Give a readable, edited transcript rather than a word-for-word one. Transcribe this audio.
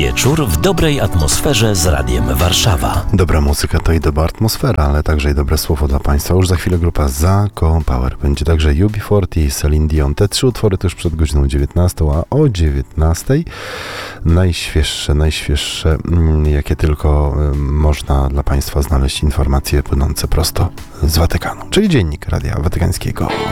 Wieczór w dobrej atmosferze z Radiem Warszawa. Dobra muzyka to i dobra atmosfera, ale także i dobre słowo dla Państwa. Już za chwilę grupa Zako Power. Będzie także UB40 i Celine Dion. Te trzy utwory też przed godziną 19, a o 19 najświeższe, jakie tylko można dla Państwa znaleźć informacje płynące prosto z Watykanu, czyli Dziennik Radia Watykańskiego.